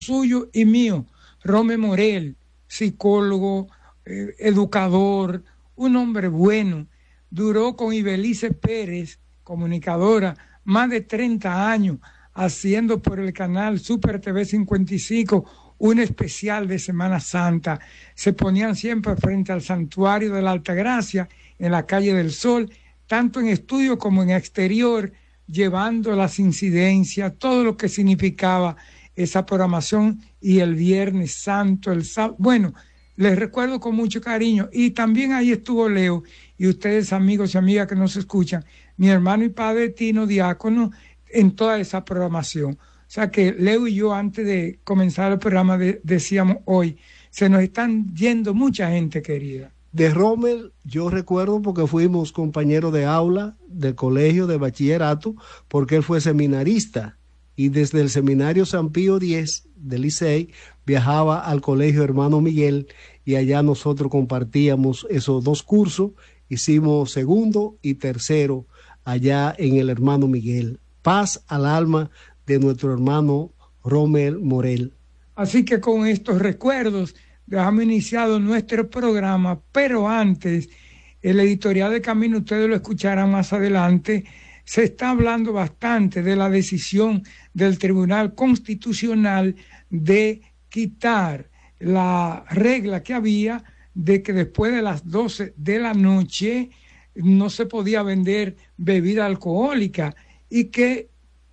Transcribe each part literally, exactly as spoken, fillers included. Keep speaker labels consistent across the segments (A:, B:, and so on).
A: suyo y mío, Rome Morel, psicólogo, eh, educador, un hombre bueno. Duró con Ibelice Pérez, comunicadora, más de treinta años, haciendo por el canal Super T V cincuenta y cinco un especial de Semana Santa. Se ponían siempre frente al Santuario de la Altagracia, en la Calle del Sol, tanto en estudio como en exterior, llevando las incidencias, todo lo que significaba esa programación, y el Viernes Santo, el sábado. Bueno, les recuerdo con mucho cariño. Y también ahí estuvo Leo, y ustedes, amigos y amigas que nos escuchan, mi hermano y padre Tino, diácono, en toda esa programación. O sea que Leo y yo, antes de comenzar el programa, de, decíamos hoy, se nos están yendo mucha gente querida.
B: De Rommel yo recuerdo porque fuimos compañeros de aula, de colegio, de bachillerato, porque él fue seminarista, y desde el seminario San Pío X del Licey viajaba al colegio Hermano Miguel, y allá nosotros compartíamos esos dos cursos. Hicimos segundo y tercero allá en el Hermano Miguel. Paz al alma de nuestro hermano Rommel Morel.
A: Así que con estos recuerdos dejamos iniciado nuestro programa, pero antes, el editorial de Camino, ustedes lo escucharán más adelante. Se está hablando bastante de la decisión del Tribunal Constitucional de quitar la regla que había de que después de las doce de la noche no se podía vender bebida alcohólica, y que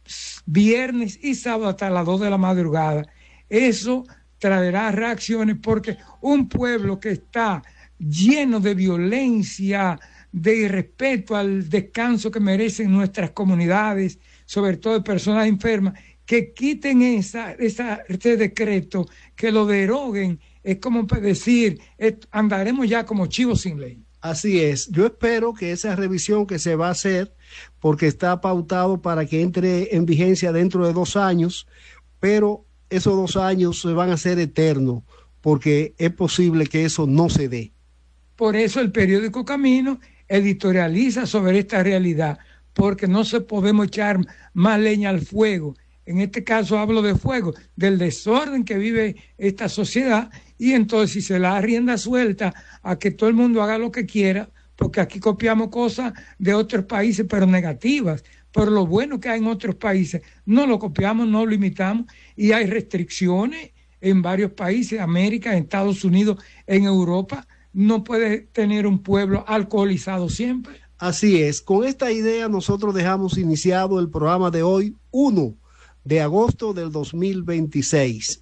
A: viernes y sábado hasta las dos de la madrugada. Eso traerá reacciones, porque un pueblo que está lleno de violencia, de irrespeto al descanso que merecen nuestras comunidades, sobre todo de personas enfermas, que quiten esa, esa, este decreto, que lo deroguen, es como decir, andaremos ya como chivos sin ley.
B: Así es. Yo espero que esa revisión que se va a hacer, porque está pautado para que entre en vigencia dentro de dos años, pero esos dos años se van a hacer eternos, porque es posible que eso no se dé.
A: Por eso el periódico Camino editorializa sobre esta realidad, porque no se podemos echar más leña al fuego. En este caso hablo de fuego, del desorden que vive esta sociedad, y entonces si se la da rienda suelta a que todo el mundo haga lo que quiera, porque aquí copiamos cosas de otros países, pero negativas, pero lo bueno que hay en otros países, no lo copiamos, no lo imitamos, y hay restricciones en varios países, América, en Estados Unidos, en Europa. No puede tener un pueblo alcoholizado siempre.
B: Así es. Con esta idea nosotros dejamos iniciado el programa de hoy, uno de agosto del dos mil veintiséis.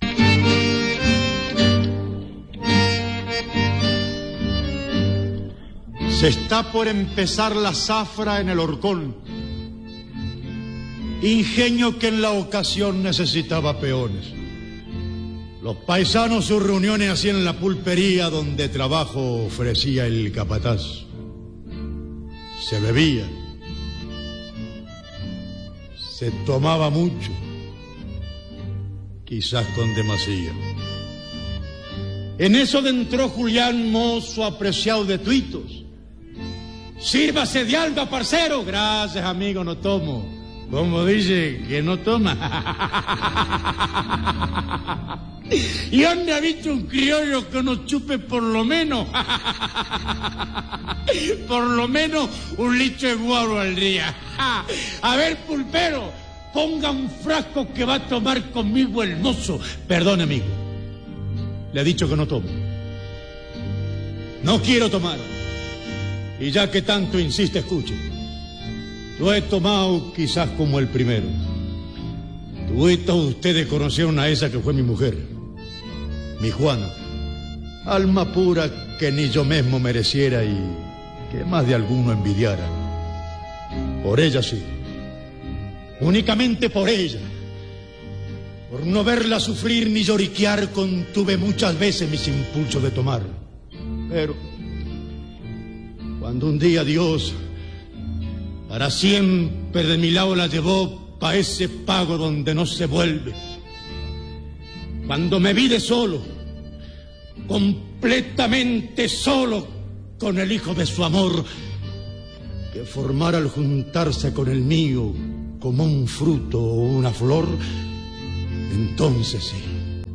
C: Se está por empezar la zafra en el horcón, ingenio que en la ocasión necesitaba peones. Los paisanos sus reuniones hacían en la pulpería donde trabajo ofrecía el capataz. Se bebía, se tomaba mucho, quizás con demasía. En eso entró Julián, mozo apreciado de tuitos. Sírvase de algo, parcero. Gracias, amigo, no tomo. ¿Cómo dice que no toma? ¿Y dónde ha visto un criollo que no chupe por lo menos? Por lo menos un litro de guaro al día. A ver, pulpero, ponga un frasco que va a tomar conmigo el mozo. Perdón, amigo, le he dicho que no tomo. No quiero tomar. Y ya que tanto insiste, escuche. Yo he tomado quizás como el primero. Todos ustedes conocieron a esa que fue mi mujer, mi Juana, alma pura que ni yo mismo mereciera y que más de alguno envidiara. Por ella sí, únicamente por ella. Por no verla sufrir ni lloriquear, contuve muchas veces mis impulsos de tomar. Pero cuando un día Dios para siempre de mi lado la llevó pa' ese pago donde no se vuelve, cuando me vi de solo, completamente solo, con el hijo de su amor, que formara al juntarse con el mío como un fruto o una flor, entonces sí,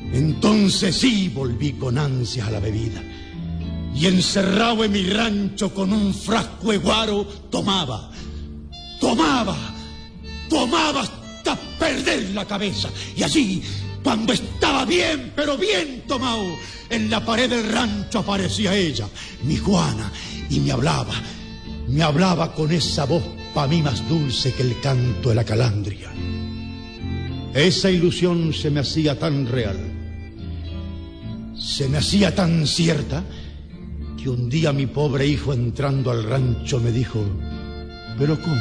C: Entonces sí volví con ansias a la bebida. Y encerrado en mi rancho con un frasco de guaro, tomaba, tomaba, tomaba hasta perder la cabeza. Y allí, cuando estaba bien, pero bien tomado, en la pared del rancho aparecía ella, mi Juana, y me hablaba, me hablaba con esa voz para mí más dulce que el canto de la calandria. Esa ilusión se me hacía tan real, se me hacía tan cierta, que un día mi pobre hijo entrando al rancho me dijo: ¿pero cómo?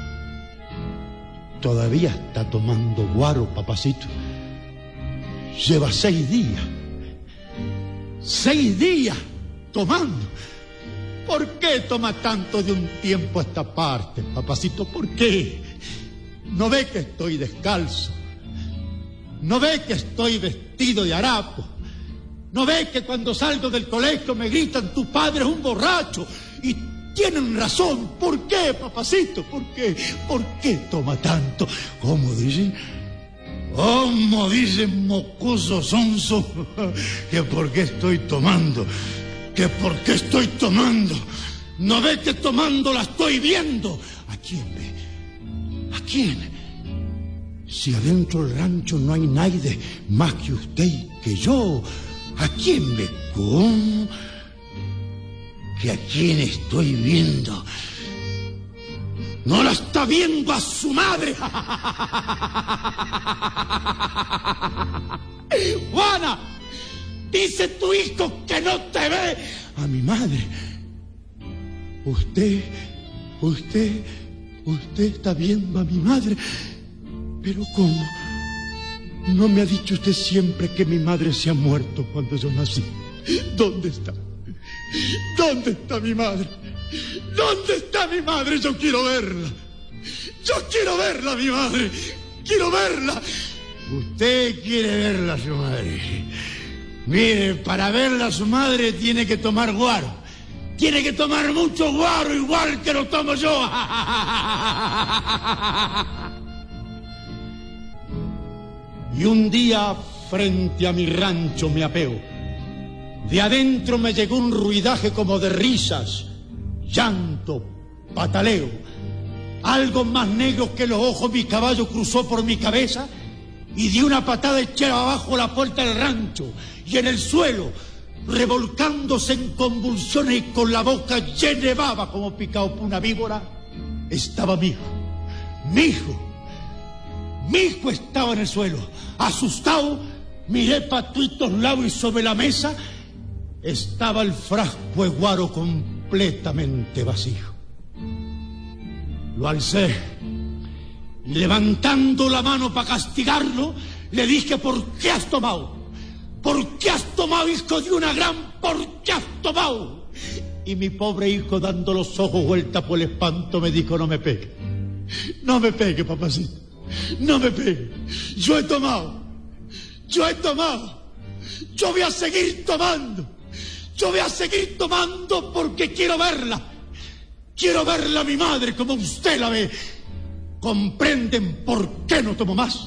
C: ¿Todavía está tomando guaro, papacito? Lleva seis días, seis días tomando. ¿Por qué toma tanto de un tiempo a esta parte, papacito? ¿Por qué? ¿No ve que estoy descalzo? ¿No ve que estoy vestido de harapo? ¿No ve que cuando salgo del colegio me gritan: tu padre es un borracho? Y tienen razón. ¿Por qué, papacito? ¿Por qué? ¿Por qué toma tanto? ¿Cómo dicen? ¿Cómo dicen, mocoso sonso? ¿Que por qué estoy tomando? ¿Que por qué estoy tomando? ¿No ve que tomando la estoy viendo? ¿A quién ve? ¿A quién? Si adentro del rancho no hay nadie más que usted y que yo, ¿a quién ve? ¿Cómo? ¿Que a quién estoy viendo? ¿No la está viendo a su madre? Juana, dice tu hijo que no te ve. A mi madre. Usted, usted, usted está viendo a mi madre. ¿Pero cómo? ¿No me ha dicho usted siempre que mi madre se ha muerto cuando yo nací? ¿Dónde está? ¿Dónde está mi madre? ¿Dónde está mi madre? Yo quiero verla. Yo quiero verla, mi madre. Quiero verla. Usted quiere verla, su madre. Mire, para verla a su madre tiene que tomar guaro. Tiene que tomar mucho guaro, igual que lo tomo yo. Y un día, frente a mi rancho, me apeo. De adentro me llegó un ruidaje como de risas, llanto, pataleo. Algo más negro que los ojos mi caballo cruzó por mi cabeza y de una patada eché abajo la puerta del rancho. Y en el suelo, revolcándose en convulsiones y con la boca llena de baba como picado por una víbora, estaba mi hijo. Mi hijo. Mi hijo estaba en el suelo. Asustado, miré para todos lados y sobre la mesa estaba el frasco de guaro completamente vacío. Lo alcé y levantando la mano para castigarlo, le dije: ¿por qué has tomado? ¿Por qué has tomado, hijo de una gran? ¿Por qué has tomado? Y mi pobre hijo, dando los ojos vuelta por el espanto, me dijo: no me pegue, no me pegue, papacito, no me pegue. Yo he tomado, yo he tomado, yo voy a seguir tomando. Yo voy a seguir tomando porque quiero verla. Quiero verla a mi madre como usted la ve. ¿Comprenden por qué no tomo más?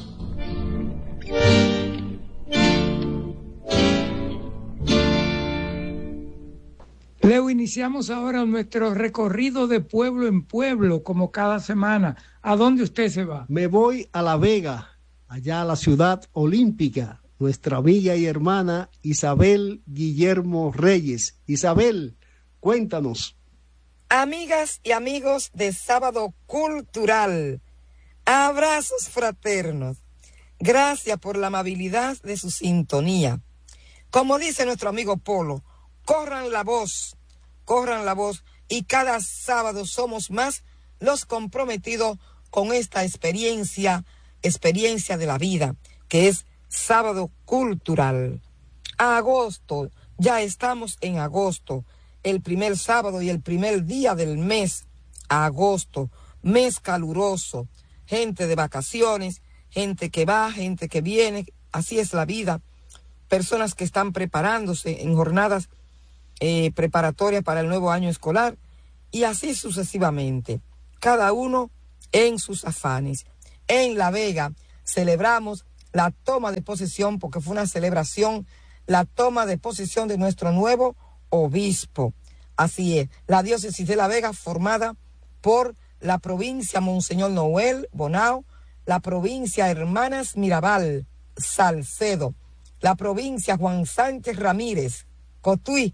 A: Leo, iniciamos ahora nuestro recorrido de pueblo en pueblo, como cada semana. ¿A dónde usted se va?
B: Me voy a La Vega, allá a la ciudad olímpica. Nuestra amiga y hermana Isabel Guillermo Reyes. Isabel, cuéntanos.
D: Amigas y amigos de Sábado Cultural, abrazos fraternos. Gracias por la amabilidad de su sintonía. Como dice nuestro amigo Polo, corran la voz, corran la voz y cada sábado somos más los comprometidos con esta experiencia, experiencia de la vida, que es Sábado Cultural. Agosto, ya estamos en agosto, el primer sábado y el primer día del mes, agosto, mes caluroso, gente de vacaciones, gente que va, gente que viene, así es la vida, personas que están preparándose en jornadas eh, preparatorias para el nuevo año escolar y así sucesivamente, cada uno en sus afanes. En La Vega celebramos la toma de posesión, porque fue una celebración, la toma de posesión de nuestro nuevo obispo. Así es, la diócesis de La Vega formada por la provincia Monseñor Noel Bonao, la provincia Hermanas Mirabal Salcedo, la provincia Juan Sánchez Ramírez Cotuí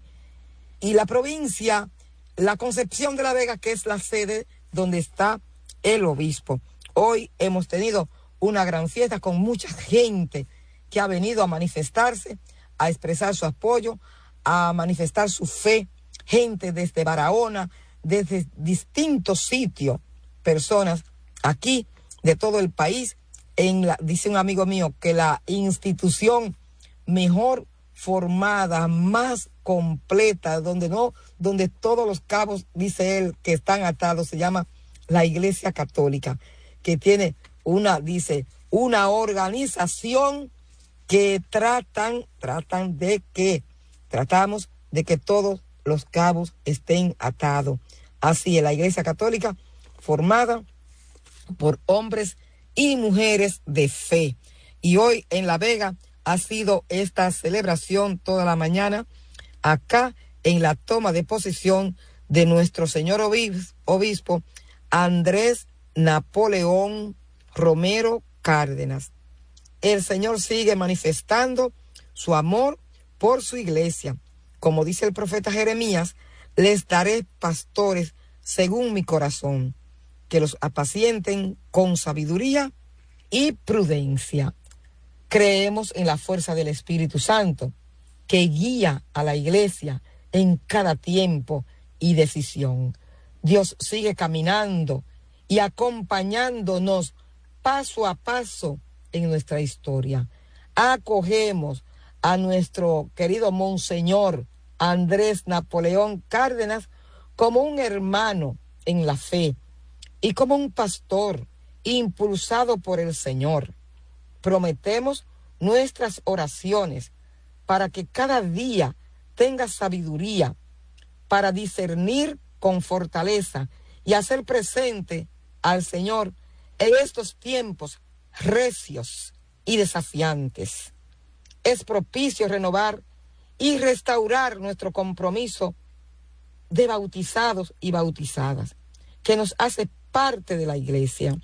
D: y la provincia La Concepción de La Vega, que es la sede donde está el obispo. Hoy hemos tenido una gran fiesta con mucha gente que ha venido a manifestarse, a expresar su apoyo, a manifestar su fe, gente desde Barahona, desde distintos sitios, personas aquí de todo el país. En la, dice un amigo mío que la institución mejor formada, más completa, donde no, donde todos los cabos, dice él, que están atados, se llama la Iglesia Católica, que tiene una, dice, una organización que tratan, tratan de que, tratamos de que todos los cabos estén atados. Así es, la Iglesia Católica formada por hombres y mujeres de fe. Y hoy en La Vega ha sido esta celebración toda la mañana, acá en la toma de posesión de nuestro señor obispo, obispo Andrés Napoleón Romero Cárdenas. El Señor sigue manifestando su amor por su iglesia. Como dice el profeta Jeremías, les daré pastores según mi corazón, que los apacienten con sabiduría y prudencia. Creemos en la fuerza del Espíritu Santo, que guía a la iglesia en cada tiempo y decisión. Dios sigue caminando y acompañándonos paso a paso en nuestra historia. Acogemos a nuestro querido Monseñor Andrés Napoleón Cárdenas como un hermano en la fe y como un pastor impulsado por el Señor. Prometemos nuestras oraciones para que cada día tenga sabiduría para discernir con fortaleza y hacer presente al Señor en estos tiempos recios y desafiantes. Es propicio renovar y restaurar nuestro compromiso de bautizados y bautizadas, que nos hace parte de la iglesia.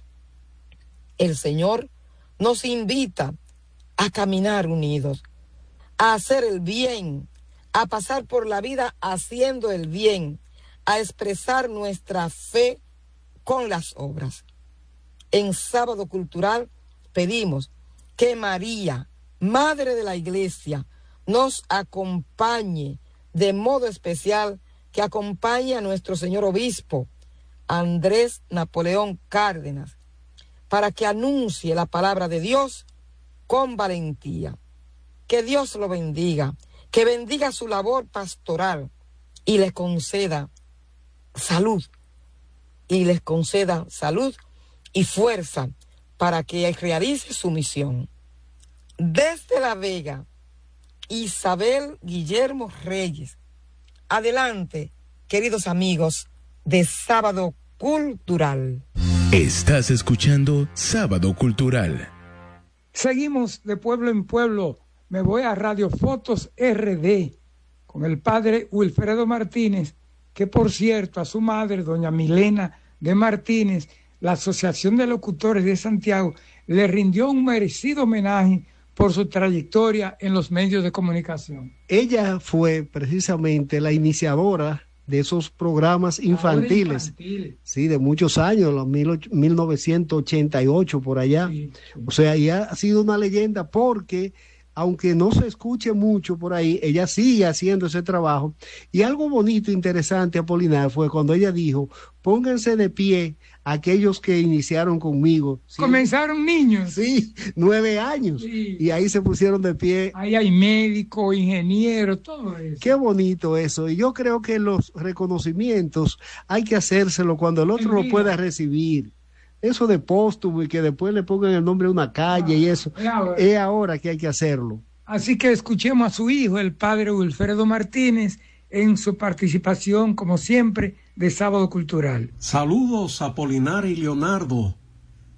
D: El Señor nos invita a caminar unidos, a hacer el bien, a pasar por la vida haciendo el bien, a expresar nuestra fe con las obras. En Sábado Cultural pedimos que María, Madre de la Iglesia, nos acompañe de modo especial, que acompañe a nuestro señor obispo, Andrés Napoleón Cárdenas, para que anuncie la palabra de Dios con valentía. Que Dios lo bendiga, que bendiga su labor pastoral y le conceda salud, y les conceda salud y fuerza para que realice su misión. Desde La Vega, Isabel Guillermo Reyes. Adelante, queridos amigos de Sábado Cultural.
E: Estás escuchando Sábado Cultural.
A: Seguimos de pueblo en pueblo. Me voy a Radio Fotos R D con el padre Wilfredo Martínez, que por cierto a su madre, doña Milena de Martínez, la Asociación de Locutores de Santiago, le rindió un merecido homenaje por su trayectoria en los medios de comunicación.
B: Ella fue precisamente la iniciadora de esos programas infantiles, infantiles. Sí, de muchos años, los mil novecientos ochenta y ocho por allá. Sí, sí. O sea, ella ha sido una leyenda porque, aunque no se escuche mucho por ahí, ella sigue haciendo ese trabajo. Y algo bonito, interesante, Apolinar, fue cuando ella dijo, pónganse de pie aquellos que iniciaron conmigo. ¿Sí?
A: Comenzaron niños.
B: Sí, nueve años. Sí. Y ahí se pusieron de pie.
A: Ahí hay médicos, ingenieros, todo eso.
B: Qué bonito eso. Y yo creo que los reconocimientos hay que hacérselo cuando el otro lo pueda recibir. Eso de póstumo y que después le pongan el nombre de una calle ah, y eso, es ahora. es ahora que hay que hacerlo.
A: Así que escuchemos a su hijo, el padre Wilfredo Martínez, en su participación, como siempre, de Sábado Cultural.
F: Saludos a Apolinar y Leonardo.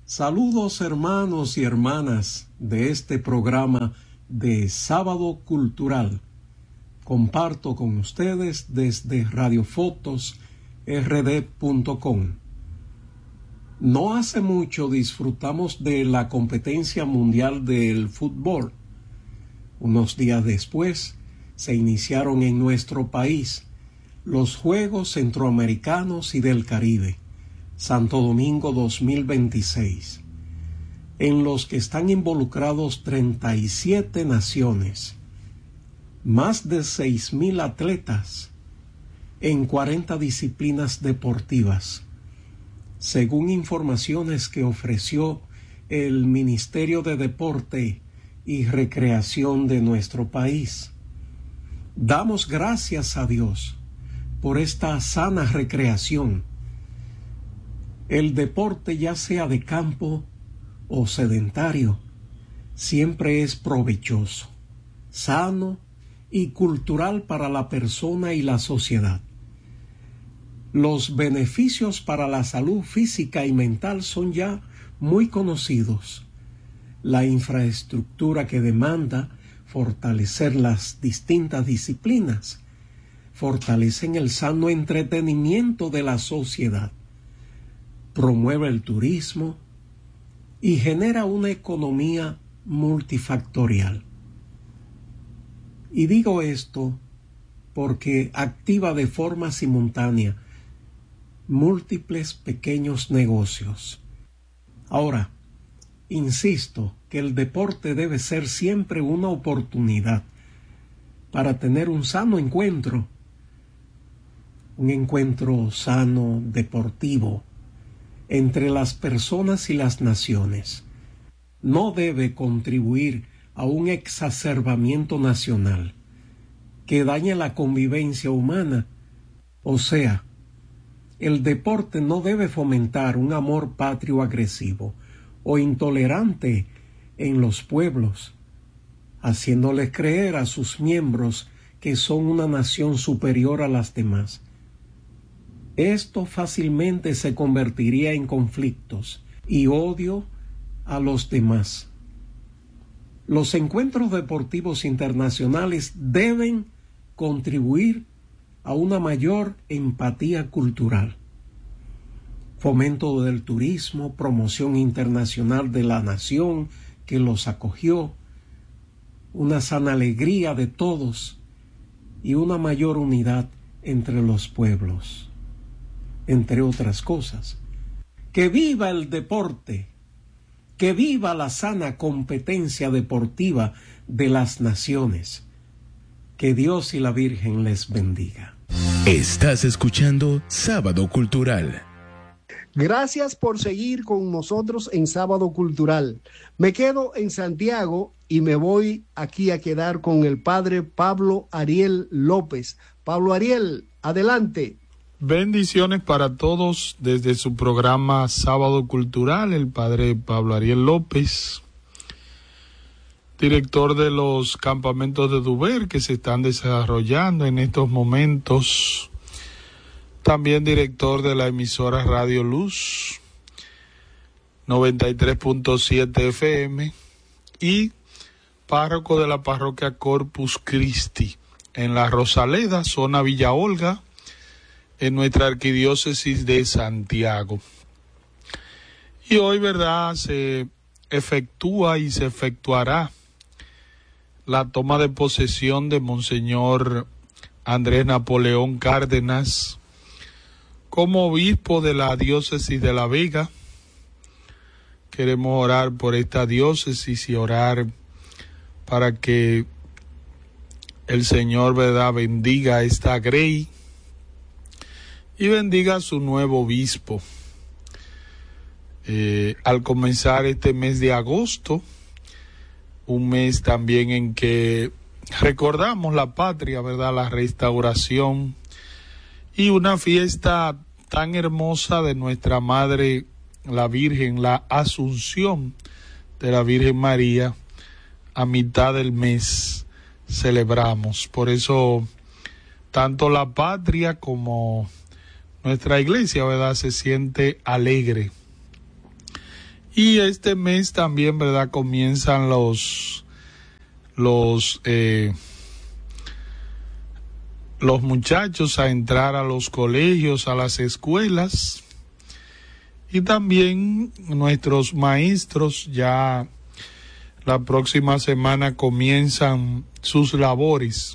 F: Saludos hermanos y hermanas de este programa de Sábado Cultural. Comparto con ustedes desde radiofotos r d punto com. No hace mucho disfrutamos de la competencia mundial del fútbol. Unos días después se iniciaron en nuestro país los Juegos Centroamericanos y del Caribe, Santo Domingo dos mil veintiséis, en los que están involucrados treinta y siete naciones, más de seis mil atletas en cuarenta disciplinas deportivas, según informaciones que ofreció el Ministerio de Deporte y Recreación de nuestro país. Damos gracias a Dios por esta sana recreación. El deporte, ya sea de campo o sedentario, siempre es provechoso, sano y cultural para la persona y la sociedad. Los beneficios para la salud física y mental son ya muy conocidos. La infraestructura que demanda fortalecer las distintas disciplinas fortalecen el sano entretenimiento de la sociedad, promueve el turismo y genera una economía multifactorial. Y digo esto porque activa de forma simultánea múltiples pequeños negocios. Ahora, insisto que el deporte debe ser siempre una oportunidad para tener un sano encuentro, un encuentro sano deportivo entre las personas y las naciones. No debe contribuir a un exacerbamiento nacional que dañe la convivencia humana. O sea, el deporte no debe fomentar un amor patrio agresivo o intolerante en los pueblos, haciéndoles creer a sus miembros que son una nación superior a las demás. Esto fácilmente se convertiría en conflictos y odio a los demás. Los encuentros deportivos internacionales deben contribuir a una mayor empatía cultural, fomento del turismo, promoción internacional de la nación que los acogió, una sana alegría de todos y una mayor unidad entre los pueblos, entre otras cosas. ¡Que viva el deporte! ¡Que viva la sana competencia deportiva de las naciones! Que Dios y la Virgen les bendiga.
E: Estás escuchando Sábado Cultural.
B: Gracias por seguir con nosotros en Sábado Cultural. Me quedo en Santiago y me voy aquí a quedar con el padre Pablo Ariel López. Pablo Ariel, adelante.
G: Bendiciones para todos desde su programa Sábado Cultural, el padre Pablo Ariel López, director de los campamentos de Duver que se están desarrollando en estos momentos, también director de la emisora Radio Luz noventa y tres punto siete F M y párroco de la parroquia Corpus Christi en la Rosaleda, zona Villa Olga, en nuestra arquidiócesis de Santiago. Y hoy, ¿verdad?, se efectúa y se efectuará la toma de posesión de Monseñor Andrés Napoleón Cárdenas como obispo de la diócesis de La Vega. Queremos orar por esta diócesis y orar para que el Señor, ¿verdad?, bendiga esta grey y bendiga a su nuevo obispo. Eh, al comenzar este mes de agosto, un mes también en que recordamos la patria, ¿verdad?, la restauración, y una fiesta tan hermosa de nuestra Madre, la Virgen, la Asunción de la Virgen María. A mitad del mes celebramos. Por eso, tanto la patria como nuestra iglesia, ¿verdad?, se siente alegre. Y este mes también, ¿verdad?, comienzan los los eh, los muchachos a entrar a los colegios, a las escuelas, y también nuestros maestros ya la próxima semana comienzan sus labores,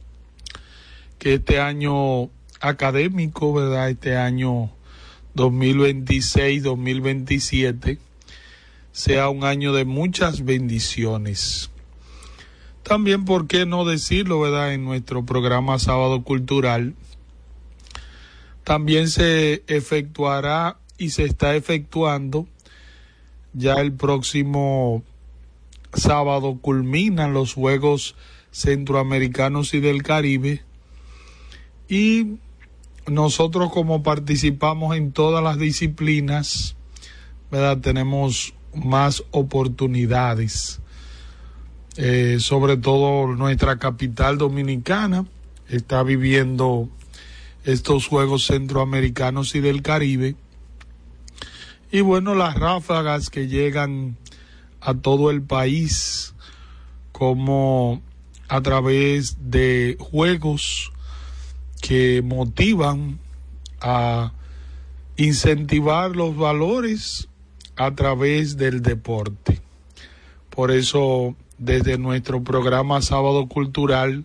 G: que este año académico, ¿verdad?, este año dos mil veintiséis dos mil veintisiete sea un año de muchas bendiciones. También, ¿por qué no decirlo, verdad?, en nuestro programa Sábado Cultural también se efectuará y se está efectuando ya el próximo sábado, culminan los Juegos Centroamericanos y del Caribe, y nosotros, como participamos en todas las disciplinas, ¿verdad?, tenemos más oportunidades. Eh, sobre todo nuestra capital dominicana está viviendo estos Juegos Centroamericanos y del Caribe, y bueno, las ráfagas que llegan a todo el país, como a través de juegos que motivan a incentivar los valores a través del deporte. Por eso, desde nuestro programa Sábado Cultural,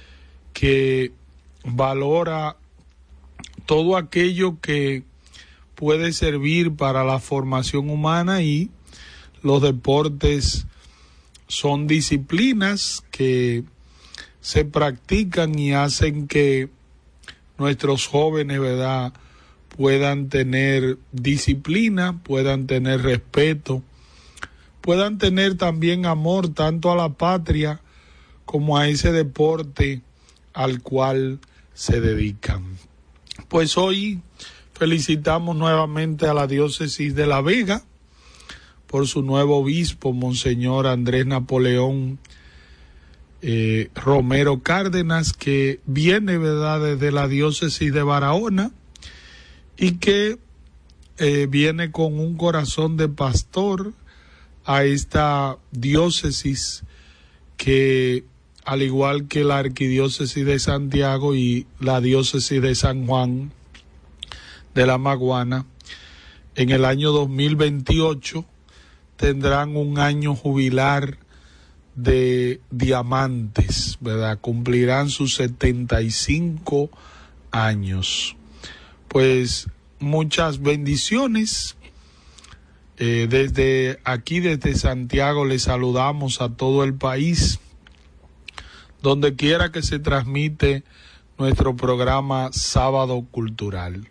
G: que valora todo aquello que puede servir para la formación humana, y los deportes son disciplinas que se practican y hacen que nuestros jóvenes, ¿verdad?, puedan tener disciplina, puedan tener respeto, puedan tener también amor tanto a la patria como a ese deporte al cual se dedican. Pues hoy felicitamos nuevamente a la diócesis de La Vega por su nuevo obispo, Monseñor Andrés Napoleón eh, Romero Cárdenas, que viene, ¿verdad?, desde la diócesis de Barahona, y que eh, viene con un corazón de pastor a esta diócesis que, al igual que la arquidiócesis de Santiago y la diócesis de San Juan de la Maguana, en el año dos mil veintiocho tendrán un año jubilar de diamantes, ¿verdad? Cumplirán sus setenta y cinco años. Pues muchas bendiciones. Eh, desde aquí, desde Santiago, les saludamos a todo el país, donde quiera que se transmite nuestro programa Sábado Cultural.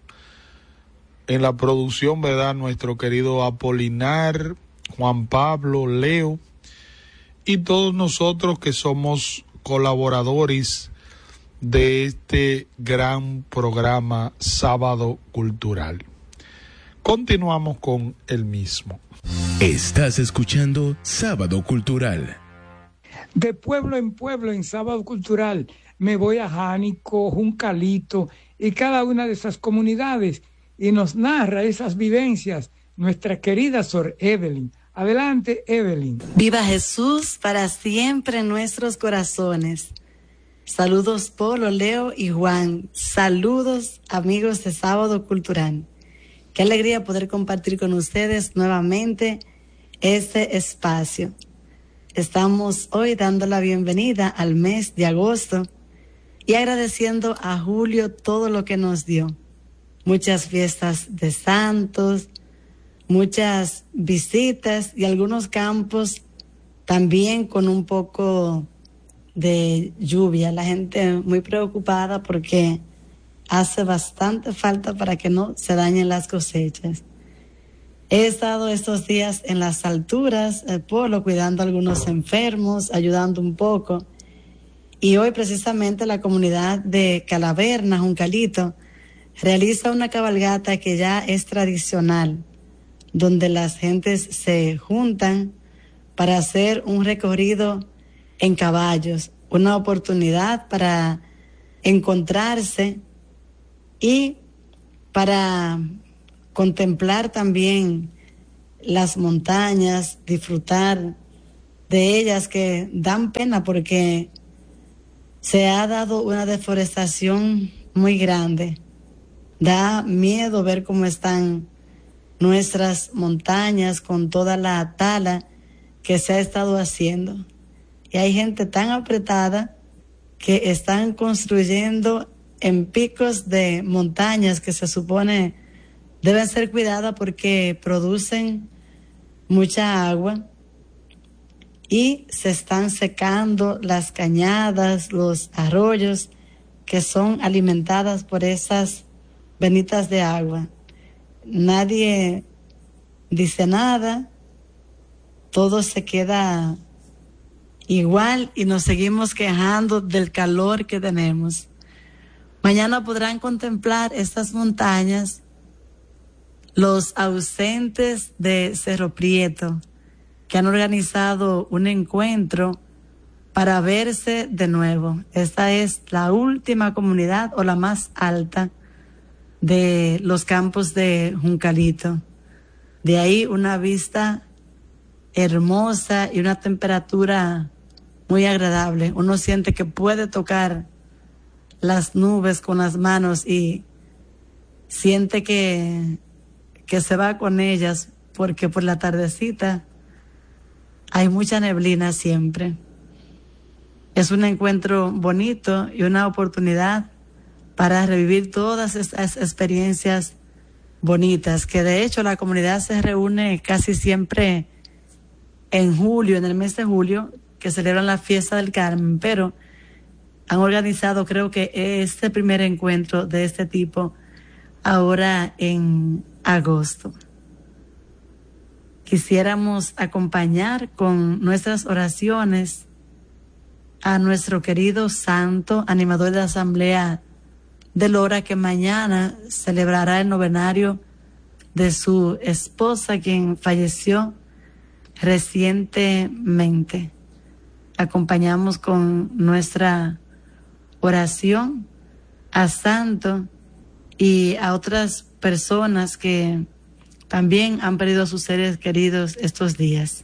G: En la producción, ¿verdad?, nuestro querido Apolinar, Juan Pablo, Leo, y todos nosotros que somos colaboradores de este gran programa Sábado Cultural. Continuamos con el mismo.
E: Estás escuchando Sábado Cultural.
A: De pueblo en pueblo en Sábado Cultural me voy a Jánico, Juncalito y cada una de esas comunidades, y nos narra esas vivencias nuestra querida Sor Evelyn. Adelante, Evelyn.
H: Viva Jesús para siempre en nuestros corazones. Saludos, Polo, Leo y Juan. Saludos, amigos de Sábado Cultural. Qué alegría poder compartir con ustedes nuevamente este espacio. Estamos hoy dando la bienvenida al mes de agosto y agradeciendo a Julio todo lo que nos dio. Muchas fiestas de santos, muchas visitas y algunos campos también con un poco de lluvia. La gente muy preocupada porque hace bastante falta para que no se dañen las cosechas. He estado estos días en las alturas, el Polo, cuidando a algunos enfermos, ayudando un poco. Y hoy precisamente la comunidad de Calaverna, Juncalito, realiza una cabalgata que ya es tradicional, donde las gentes se juntan para hacer un recorrido en caballos, una oportunidad para encontrarse y para contemplar también las montañas, disfrutar de ellas que dan pena porque se ha dado una deforestación muy grande. Da miedo ver cómo están nuestras montañas con toda la tala que se ha estado haciendo. Y hay gente tan apretada que están construyendo en picos de montañas que se supone deben ser cuidadas porque producen mucha agua y se están secando las cañadas, los arroyos que son alimentadas por esas venitas de agua. Nadie dice nada, todo se queda igual y nos seguimos quejando del calor que tenemos. Mañana podrán contemplar estas montañas los ausentes de Cerro Prieto, que han organizado un encuentro para verse de nuevo. Esta es la última comunidad o la más alta de los campos de Juncalito. De ahí una vista hermosa y una temperatura muy agradable. Uno siente que puede tocar las nubes con las manos y siente que, que se va con ellas, porque por la tardecita hay mucha neblina siempre. Es un encuentro bonito y una oportunidad para revivir todas estas experiencias bonitas, que de hecho la comunidad se reúne casi siempre en julio, en el mes de julio, que celebran la fiesta del Carmen, pero han organizado, creo que este primer encuentro de este tipo ahora en agosto. Quisiéramos acompañar con nuestras oraciones a nuestro querido santo, animador de la Asamblea de Lora, que mañana celebrará el novenario de su esposa, quien falleció recientemente. Acompañamos con nuestra oración a santo y a otras personas que también han perdido a sus seres queridos estos días.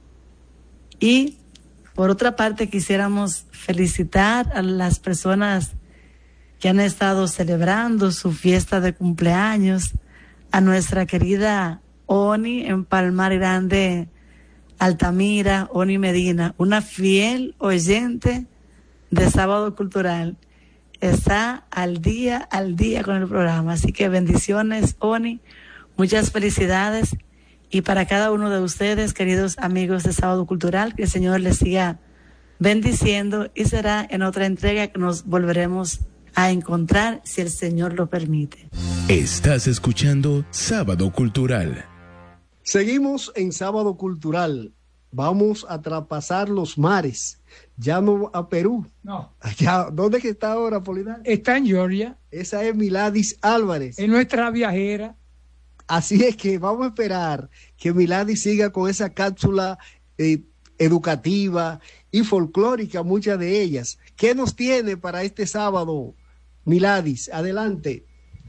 H: Y por otra parte, quisiéramos felicitar a las personas que han estado celebrando su fiesta de cumpleaños, a nuestra querida Oni en Palmar Grande, Altamira, Oni Medina, una fiel oyente de Sábado Cultural. Está al día, al día con el programa. Así que bendiciones, Oni, muchas felicidades. Y para cada uno de ustedes, queridos amigos de Sábado Cultural, que el Señor les siga bendiciendo, y será en otra entrega que nos volveremos a encontrar, si el Señor lo permite.
E: Estás escuchando Sábado Cultural.
B: Seguimos en Sábado Cultural. Vamos a traspasar los mares. Ya no a Perú.
A: No.
B: Allá, ¿dónde es que está ahora, Polinar?
A: Está en Georgia.
B: Esa es Miladis Álvarez.
A: Es nuestra viajera.
B: Así es que vamos a esperar que Miladis siga con esa cápsula eh, educativa y folclórica, muchas de ellas. ¿Qué nos tiene para este sábado, Miladis? Adelante.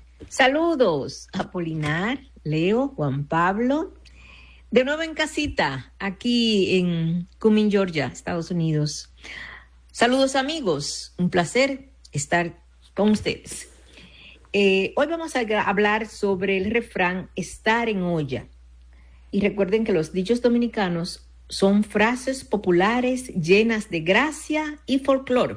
I: Saludos a Polinar, Leo, Juan Pablo. De nuevo en casita, aquí en Cumming, Georgia, Estados Unidos. Saludos amigos, un placer estar con ustedes. Eh, hoy vamos a hablar sobre el refrán estar en olla. Y recuerden que los dichos dominicanos son frases populares llenas de gracia y folclore,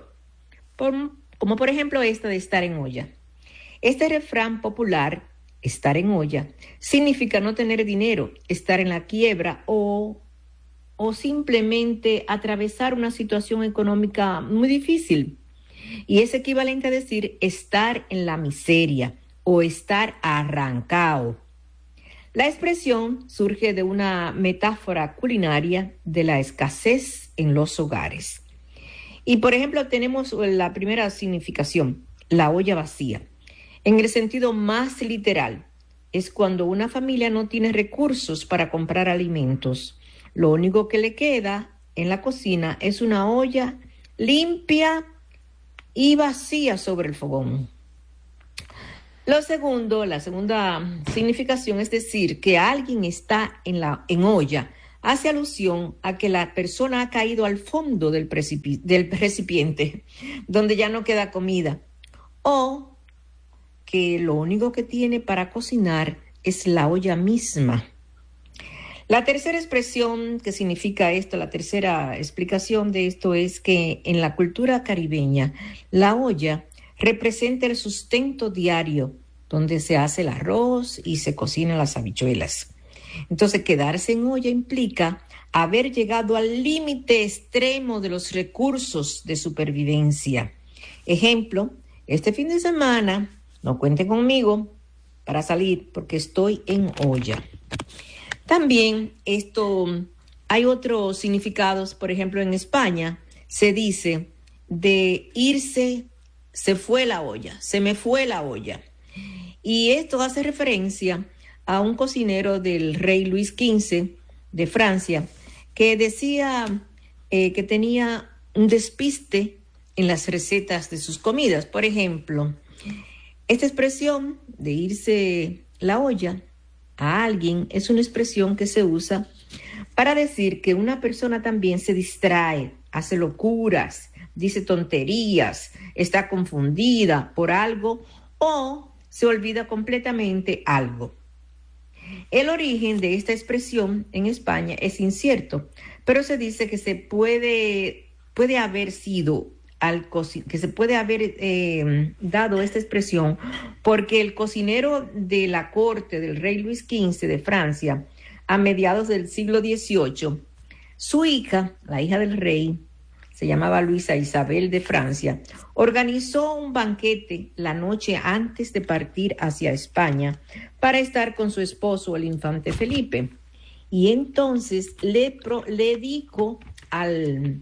I: como por ejemplo esta de estar en olla. Este refrán popular, estar en olla, significa no tener dinero, estar en la quiebra o, o simplemente atravesar una situación económica muy difícil. Y es equivalente a decir estar en la miseria o estar arrancado. La expresión surge de una metáfora culinaria de la escasez en los hogares. Y por ejemplo tenemos la primera significación, la olla vacía. En el sentido más literal, es cuando una familia no tiene recursos para comprar alimentos. Lo único que le queda en la cocina es una olla limpia y vacía sobre el fogón. Lo segundo, la segunda significación es decir que alguien está en, la, en olla, hace alusión a que la persona ha caído al fondo del, precipi- del recipiente, donde ya no queda comida, o que lo único que tiene para cocinar es la olla misma. La tercera expresión que significa esto, la tercera explicación de esto es que en la cultura caribeña, la olla representa el sustento diario, donde se hace el arroz y se cocinan las habichuelas. Entonces, quedarse en olla implica haber llegado al límite extremo de los recursos de supervivencia. Ejemplo, este fin de semana no cuenten conmigo para salir porque estoy en olla. También esto, hay otros significados, por ejemplo, en España se dice de irse, se fue la olla, se me fue la olla. Y esto hace referencia a un cocinero del rey Luis quince de Francia que decía eh, que tenía un despiste en las recetas de sus comidas. Por ejemplo, esta expresión de irse la olla a alguien es una expresión que se usa para decir que una persona también se distrae, hace locuras, dice tonterías, está confundida por algo o se olvida completamente algo. El origen de esta expresión en España es incierto, pero se dice que se puede, puede haber sido al co- que se puede haber eh, dado esta expresión porque el cocinero de la corte del rey Luis quince de Francia a mediados del siglo dieciocho, su hija, la hija del rey, se llamaba Luisa Isabel de Francia, organizó un banquete la noche antes de partir hacia España para estar con su esposo, el infante Felipe. Y entonces le, pro, le dijo al...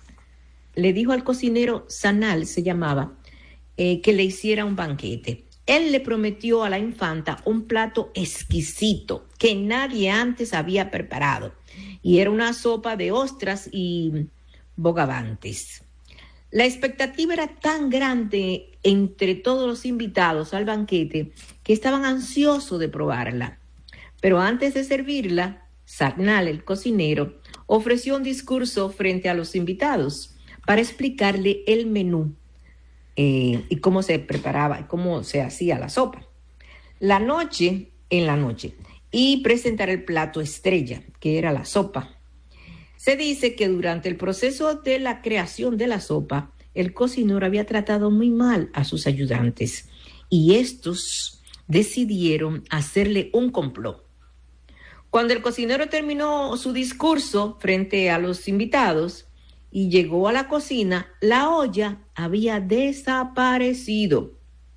I: le dijo al cocinero Sanal, se llamaba, eh, que le hiciera un banquete. Él le prometió a la infanta un plato exquisito que nadie antes había preparado. Y era una sopa de ostras y bogavantes. La expectativa era tan grande entre todos los invitados al banquete que estaban ansiosos de probarla. Pero antes de servirla, Sanal, el cocinero, ofreció un discurso frente a los invitados para explicarle el menú eh, y cómo se preparaba y cómo se hacía la sopa. La noche, en la noche, y presentar el plato estrella, que era la sopa. Se dice que durante el proceso de la creación de la sopa, el cocinero había tratado muy mal a sus ayudantes y estos decidieron hacerle un complot. Cuando el cocinero terminó su discurso frente a los invitados y llegó a la cocina, la olla había desaparecido.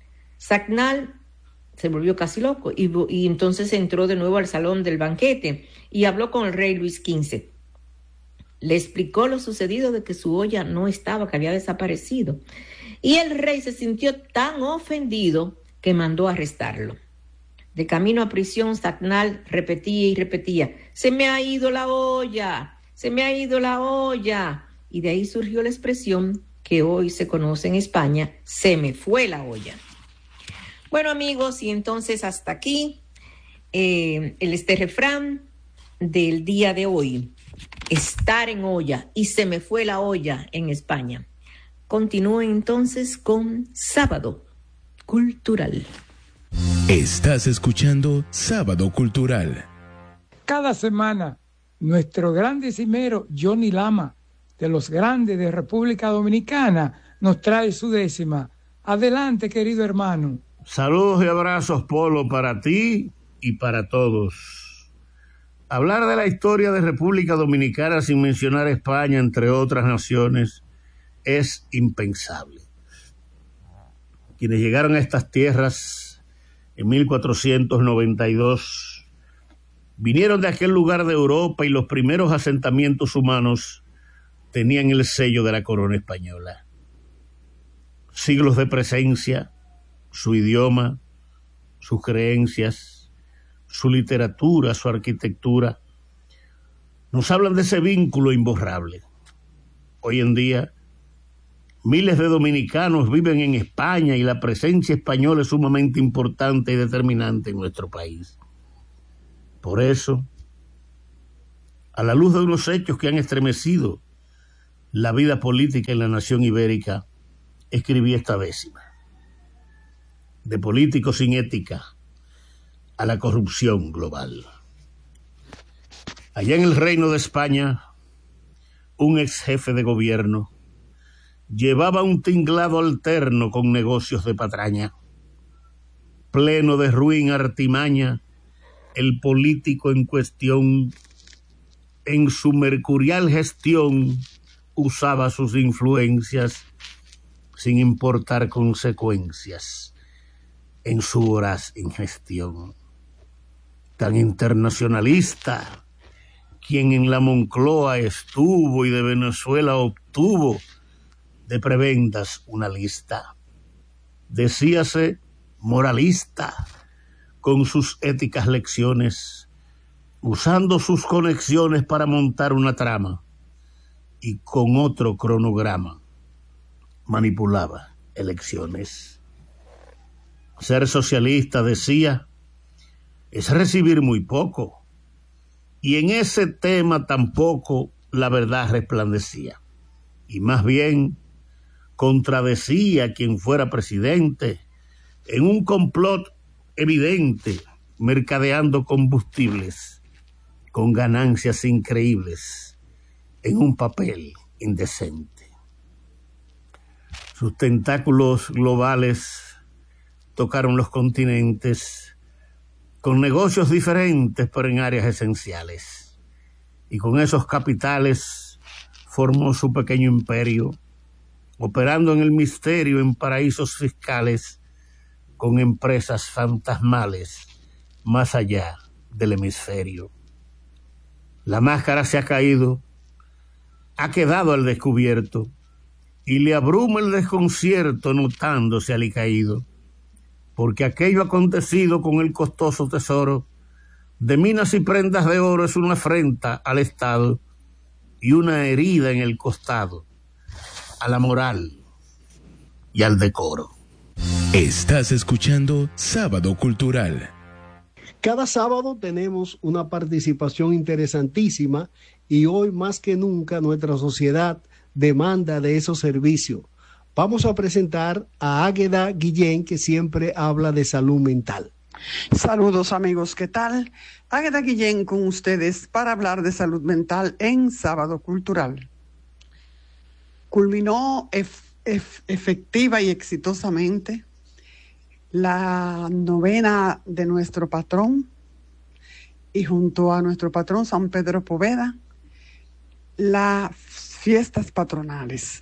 I: Sanal se volvió casi loco y, y entonces entró de nuevo al salón del banquete y habló con el rey Luis quince. Le explicó lo sucedido de que su olla no estaba, que había desaparecido. Y el rey se sintió tan ofendido que mandó arrestarlo. De camino a prisión, Sanal repetía y repetía, se me ha ido la olla, se me ha ido la olla. Y de ahí surgió la expresión que hoy se conoce en España, se me fue la olla. Bueno, amigos, y entonces hasta aquí eh, el este refrán del día de hoy. Estar en olla y se me fue la olla en España. Continúo entonces con Sábado Cultural.
E: Estás escuchando Sábado Cultural.
A: Cada semana, nuestro gran decimero Johnny Lama, de los grandes de República Dominicana, nos trae su décima. Adelante, querido hermano.
J: Saludos y abrazos, Polo, para ti y para todos. Hablar de la historia de República Dominicana sin mencionar España, entre otras naciones, es impensable. Quienes llegaron a estas tierras en mil cuatrocientos noventa y dos vinieron de aquel lugar de Europa y los primeros asentamientos humanos tenían el sello de la corona española. Siglos de presencia, su idioma, sus creencias, su literatura, su arquitectura, nos hablan de ese vínculo imborrable. Hoy en día, Miles de dominicanos viven en España y la presencia española es sumamente importante y determinante en nuestro país. Por eso, a la luz de unos hechos que han estremecido la vida política en la nación ibérica, escribí esta décima. De políticos sin ética a la corrupción global. Allá en el Reino de España, un ex jefe de gobierno llevaba un tinglado alterno con negocios de patraña. Pleno de ruin artimaña, el político en cuestión, en su mercurial gestión, usaba sus influencias sin importar consecuencias en su voraz ingestión. Tan internacionalista, quien en la Moncloa estuvo y de Venezuela obtuvo de prebendas una lista. Decíase moralista, con sus éticas lecciones, usando sus conexiones para montar una trama, y con otro cronograma manipulaba elecciones. Ser socialista, decía, es recibir muy poco, y en ese tema tampoco la verdad resplandecía, y más bien contradecía a quien fuera presidente en un complot evidente, mercadeando combustibles con ganancias increíbles en un papel indecente. Sus tentáculos globales tocaron los continentes con negocios diferentes pero en áreas esenciales, y con esos capitales formó su pequeño imperio, operando en el misterio en paraísos fiscales con empresas fantasmales más allá del hemisferio. La máscara se ha caído, ha quedado al descubierto, y le abruma el desconcierto notándose alicaído, porque aquello acontecido con el costoso tesoro de minas y prendas de oro es una afrenta al Estado y una herida en el costado a la moral y al decoro.
E: Estás escuchando Sábado Cultural.
B: Cada sábado tenemos una participación interesantísima y hoy más que nunca nuestra sociedad demanda de esos servicios. Vamos a presentar a Águeda Guillén, que siempre habla de salud mental.
K: Saludos amigos, ¿qué tal? Águeda Guillén con ustedes para hablar de salud mental en Sábado Cultural. Culminó ef- ef- efectiva y exitosamente la novena de nuestro patrón, y junto a nuestro patrón San Pedro Poveda, las fiestas patronales.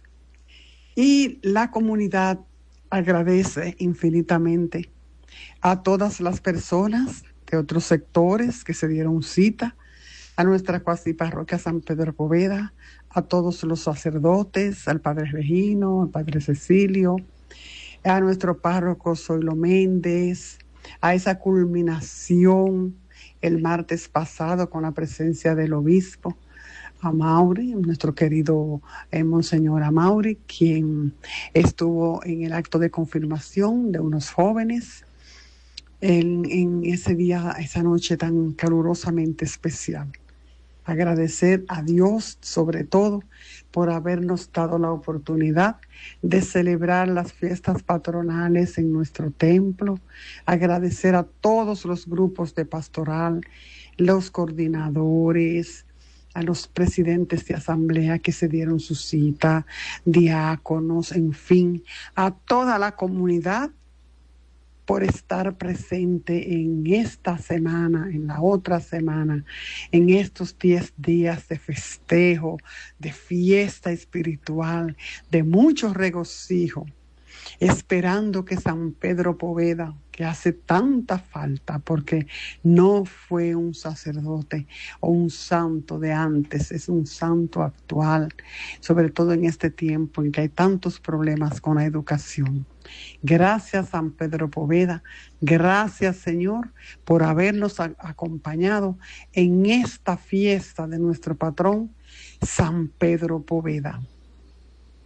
K: Y la comunidad agradece infinitamente a todas las personas de otros sectores que se dieron cita, a nuestra cuasi parroquia San Pedro Poveda, a todos los sacerdotes, al padre Regino, al padre Cecilio, a nuestro párroco Zoilo Méndez, a esa culminación el martes pasado con la presencia del obispo Amaury, nuestro querido eh, Monseñor Amaury, quien estuvo en el acto de confirmación de unos jóvenes en, en ese día, esa noche tan calurosamente especial. Agradecer a Dios sobre todo por habernos dado la oportunidad de celebrar las fiestas patronales en nuestro templo. Agradecer a todos los grupos de pastoral, los coordinadores, a los presidentes de asamblea que se dieron su cita, diáconos, en fin, a toda la comunidad por estar presente en esta semana, en la otra semana, en estos diez días de festejo, de fiesta espiritual, de mucho regocijo, esperando que San Pedro Poveda, que hace tanta falta porque no fue un sacerdote o un santo de antes, es un santo actual, sobre todo en este tiempo en que hay tantos problemas con la educación. Gracias San Pedro Poveda, gracias Señor por habernos a- acompañado en esta fiesta de nuestro patrón San Pedro Poveda.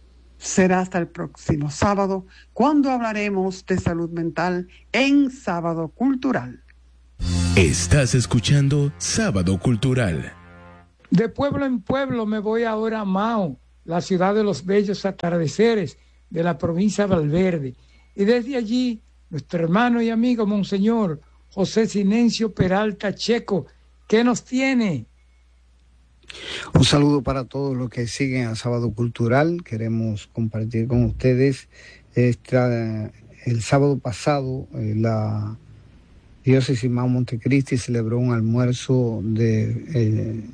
K: Será hasta el próximo sábado, cuando hablaremos de salud mental en Sábado Cultural.
E: Estás escuchando Sábado Cultural.
A: De pueblo en pueblo me voy ahora a Mao, la ciudad de los bellos atardeceres de la provincia de Valverde. Y desde allí, nuestro hermano y amigo Monseñor José Sinencio Peralta Checo, ¿qué nos tiene?
L: Un saludo para todos los que siguen a Sábado Cultural. Queremos compartir con ustedes esta, el sábado pasado eh, la diócesis Mao Montecristi celebró un almuerzo de eh,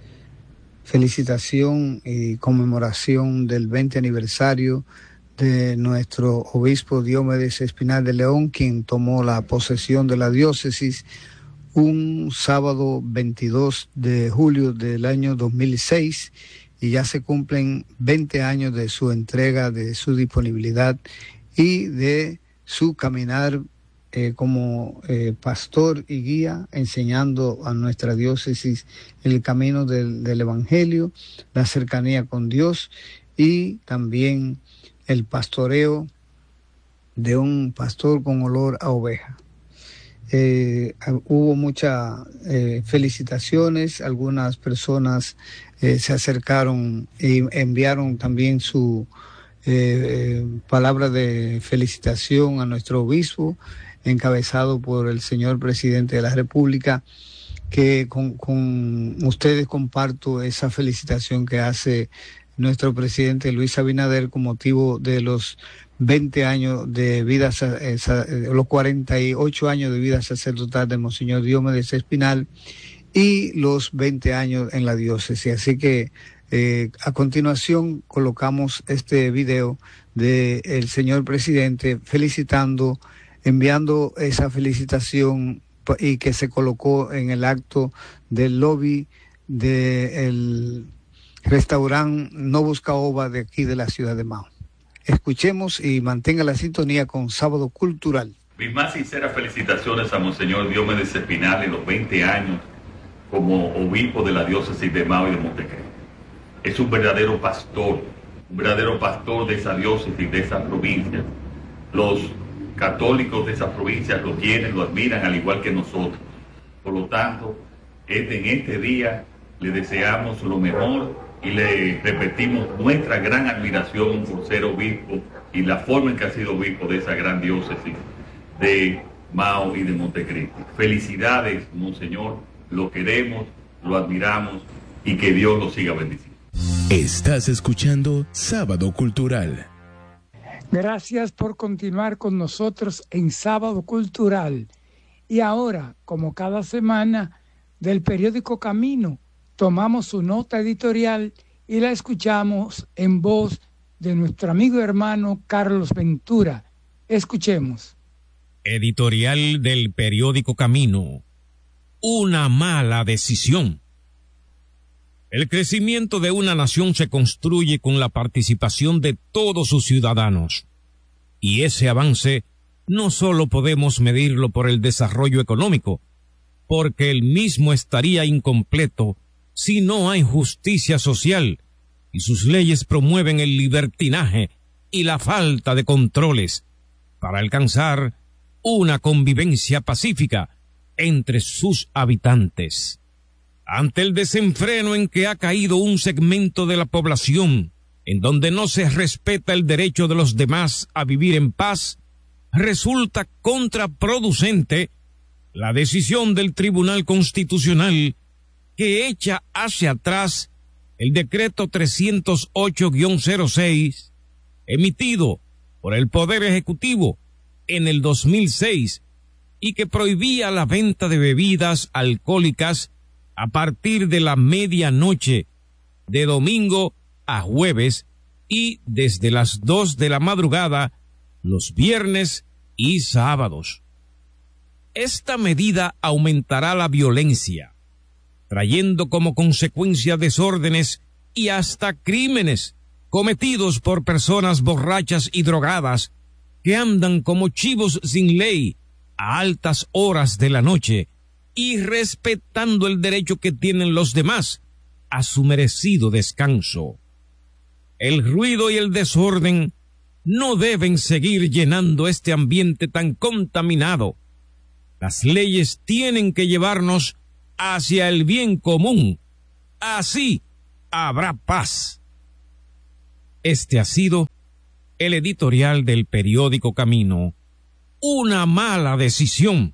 L: felicitación y conmemoración del veinte aniversario de nuestro obispo Diomedes Espinal de León, quien tomó la posesión de la diócesis un sábado veintidós de julio del año dos mil seis, y ya se cumplen veinte años de su entrega, de su disponibilidad y de su caminar eh, como eh, pastor y guía, enseñando a nuestra diócesis el camino del, del Evangelio, la cercanía con Dios y también el pastoreo de un pastor con olor a oveja. Eh, hubo muchas eh, felicitaciones, algunas personas eh, se acercaron y enviaron también su eh, palabra de felicitación a nuestro obispo, encabezado por el señor presidente de la República, que con, con ustedes comparto esa felicitación que hace nuestro presidente Luis Abinader con motivo de los veinte años de vida, los cuarenta y ocho años de vida sacerdotal de Monseñor Diomedes Espinal y los veinte años en la diócesis. Así que eh, a continuación colocamos este video del señor presidente felicitando, enviando esa felicitación y que se colocó en el acto del lobby del restaurante Novus Caoba de aquí de la ciudad de Mao. Escuchemos y mantenga la sintonía con Sábado Cultural.
M: Mis más sinceras felicitaciones a Monseñor Diomedes Espinal en los veinte años como obispo de la diócesis de Mao y de Montecristi. Es un verdadero pastor, un verdadero pastor de esa diócesis, de esa provincia. Los católicos de esa provincia lo tienen, lo admiran, al igual que nosotros. Por lo tanto, este, en este día le deseamos lo mejor y le repetimos nuestra gran admiración por ser obispo y la forma en que ha sido obispo de esa gran diócesis de Mao y de Montecristi. Felicidades, Monseñor, lo queremos, lo admiramos y que Dios lo siga bendiciendo.
E: Estás escuchando Sábado Cultural.
A: Gracias por continuar con nosotros en Sábado Cultural. Y ahora, como cada semana, del periódico Camino, tomamos su nota editorial y la escuchamos en voz de nuestro amigo y hermano Carlos Ventura. Escuchemos.
N: Editorial del periódico Camino. Una mala decisión. El crecimiento de una nación se construye con la participación de todos sus ciudadanos. Y ese avance no solo podemos medirlo por el desarrollo económico, porque el mismo estaría incompleto si no hay justicia social y sus leyes promueven el libertinaje y la falta de controles para alcanzar una convivencia pacífica entre sus habitantes. Ante el desenfreno en que ha caído un segmento de la población, en donde no se respeta el derecho de los demás a vivir en paz, resulta contraproducente la decisión del Tribunal Constitucional que echa hacia atrás el decreto trescientos ocho guión cero seis emitido por el Poder Ejecutivo en el dos mil seis y que prohibía la venta de bebidas alcohólicas a partir de la medianoche de domingo a jueves y desde las dos de la madrugada los viernes y sábados. Esta medida aumentará la violencia, trayendo como consecuencia desórdenes y hasta crímenes cometidos por personas borrachas y drogadas que andan como chivos sin ley a altas horas de la noche y respetando el derecho que tienen los demás a su merecido descanso. El ruido y el desorden no deben seguir llenando este ambiente tan contaminado. Las leyes tienen que llevarnos hacia el bien común. Así habrá paz. Este ha sido el editorial del periódico Camino. Una mala decisión.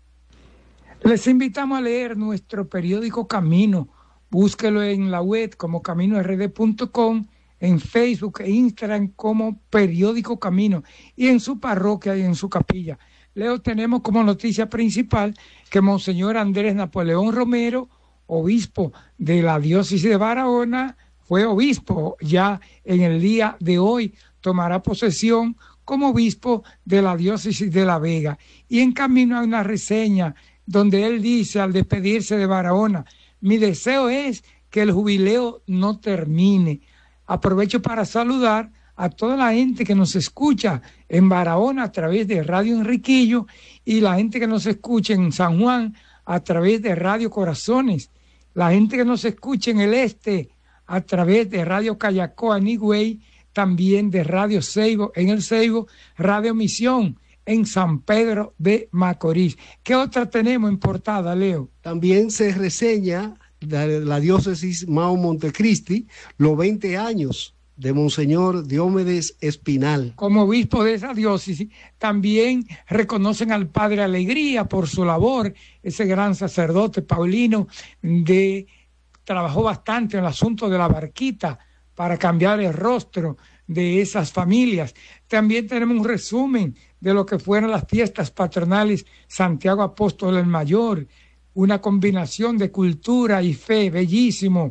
A: Les invitamos a leer nuestro periódico Camino. Búsquelo en la web como camino r d punto com, en Facebook e Instagram como Periódico Camino y en su parroquia y en su capilla. Leo, tenemos como noticia principal que Monseñor Andrés Napoleón Romero, obispo de la diócesis de Barahona, fue obispo ya en el día de hoy, tomará posesión como obispo de la diócesis de La Vega. Y en Camino hay una reseña donde él dice al despedirse de Barahona: mi deseo es que el jubileo no termine. Aprovecho para saludar a toda la gente que nos escucha en Barahona a través de Radio Enriquillo y la gente que nos escucha en San Juan a través de Radio Corazones, la gente que nos escucha en el este a través de Radio Cayacoa en Higüey, también de Radio Seibo en el Seibo, Radio Misión en San Pedro de Macorís. ¿Qué otra tenemos en portada, Leo?
B: También se reseña la, la diócesis Mao Montecristi, los veinte años de Monseñor Diomedes Espinal.
A: Como obispo de esa diócesis, también reconocen al Padre Alegría por su labor, ese gran sacerdote paulino, de trabajó bastante en el asunto de la barquita para cambiar el rostro de esas familias. También tenemos un resumen de lo que fueron las fiestas patronales Santiago Apóstol el Mayor, una combinación de cultura y fe bellísimo.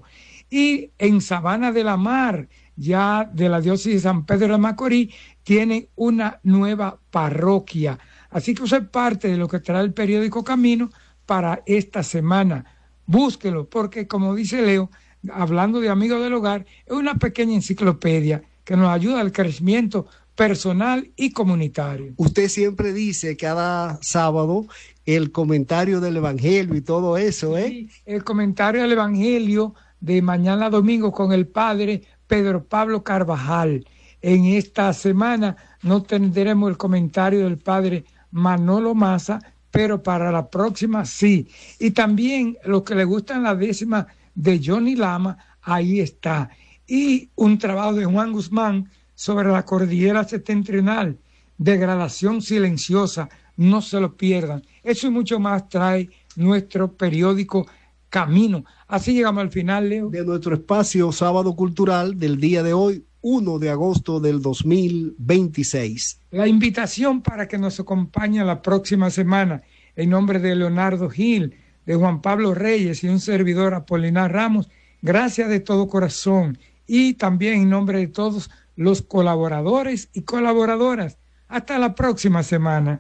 A: Y en Sabana de la Mar, ya de la diócesis de San Pedro de Macorís, tienen una nueva parroquia. Así que eso es parte de lo que trae el periódico Camino para esta semana. Búsquelo, porque como dice Leo, hablando de Amigos del Hogar, es una pequeña enciclopedia que nos ayuda al crecimiento personal y comunitario.
B: Usted siempre dice cada sábado el comentario del Evangelio y todo eso, ¿eh?
A: Sí, el comentario del Evangelio de mañana domingo con el padre Pedro Pablo Carvajal. En esta semana no tendremos el comentario del padre Manolo Maza, pero para la próxima sí. Y también los que le gustan la décima de Johnny Lama, ahí está. Y un trabajo de Juan Guzmán sobre la cordillera septentrional, degradación silenciosa, no se lo pierdan. Eso y mucho más trae nuestro periódico Camino. Así llegamos al final, Leo,
B: de nuestro espacio Sábado Cultural del día de hoy, primero de agosto del dos mil veintiséis.
A: La invitación para que nos acompañe la próxima semana, en nombre de Leonardo Gil, de Juan Pablo Reyes y un servidor Apolinar Ramos, gracias de todo corazón, y también en nombre de todos los colaboradores y colaboradoras. Hasta la próxima semana.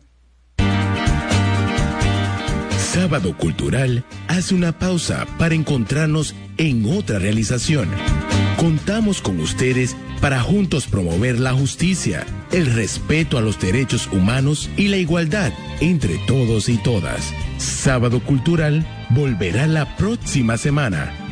E: Sábado Cultural hace una pausa para encontrarnos en otra realización. Contamos con ustedes para juntos promover la justicia, el respeto a los derechos humanos y la igualdad entre todos y todas. Sábado Cultural volverá la próxima semana.